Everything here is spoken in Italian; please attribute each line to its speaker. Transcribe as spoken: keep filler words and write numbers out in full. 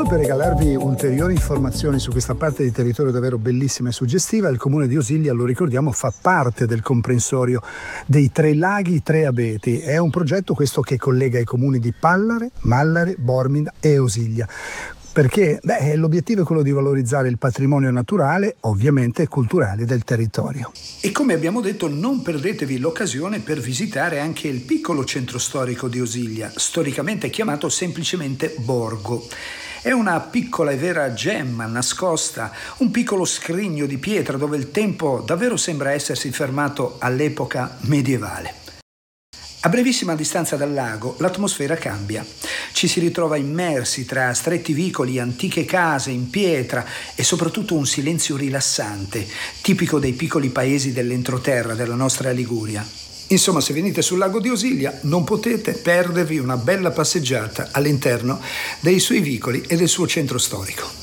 Speaker 1: per regalarvi ulteriori informazioni su questa parte di territorio davvero bellissima e suggestiva, il comune di Osiglia, lo ricordiamo, fa parte del comprensorio dei Tre Laghi Tre Abeti. È un progetto questo che collega i comuni di Pallare, Mallare, Bormida e Osiglia. Perché beh, l'obiettivo è quello di valorizzare il patrimonio naturale, ovviamente culturale, del territorio.
Speaker 2: E come abbiamo detto, non perdetevi l'occasione per visitare anche il piccolo centro storico di Osiglia, storicamente chiamato semplicemente Borgo. È una piccola e vera gemma nascosta, un piccolo scrigno di pietra dove il tempo davvero sembra essersi fermato all'epoca medievale. A brevissima distanza dal lago l'atmosfera cambia. Ci si ritrova immersi tra stretti vicoli, antiche case in pietra e soprattutto un silenzio rilassante, tipico dei piccoli paesi dell'entroterra della nostra Liguria. Insomma, se venite sul lago di Osiglia non potete perdervi una bella passeggiata all'interno dei suoi vicoli e del suo centro storico.